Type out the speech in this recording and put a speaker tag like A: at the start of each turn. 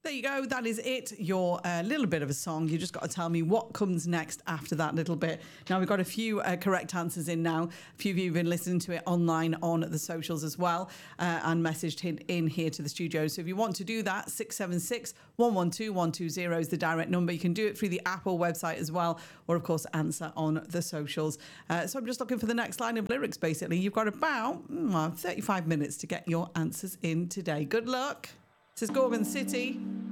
A: There you go. That is it. Your little bit of a song. You just got to tell me what comes next after that little bit. Now, we've got a few correct answers in now. A few of you have been listening to it online on the socials as well and messaged in here to the studio. So if you want to do that, 676 112 120 is the direct number. You can do it through the Apple website as well, or, of course, answer on the socials. So I'm just looking for the next line of lyrics, basically. You've got about 35 minutes to get your answers in today. Good luck. This is Gorgon City.